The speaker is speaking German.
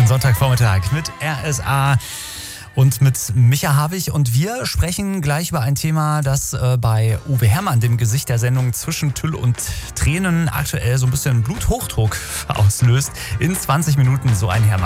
Sonntagvormittag mit RSA und mit Micha Havig. Und wir sprechen gleich über ein Thema, das bei Uwe Herrmann, dem Gesicht der Sendung Zwischen Tüll und Tränen, aktuell so ein bisschen Bluthochdruck auslöst. In 20 Minuten so ein Herrmann.